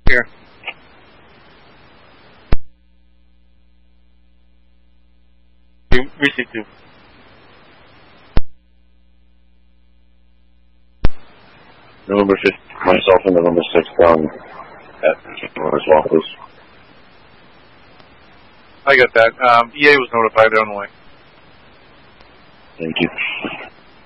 Here. Receive 2. November 5th, myself and November 6th down at as well, please. I got that. EA was notified, they're on the way. Thank you.